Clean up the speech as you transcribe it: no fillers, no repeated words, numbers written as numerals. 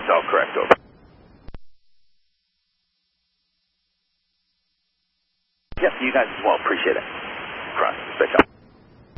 That's all correct, over. Yes, you guys as well. Appreciate it. Cross. Stay calm.